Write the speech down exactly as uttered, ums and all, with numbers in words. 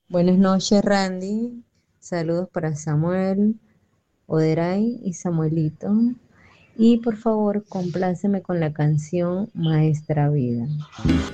Buenas noches, Randy. Saludos para Samuel, Oderay y Samuelito. Y por favor, compláceme con la canción Maestra Vida.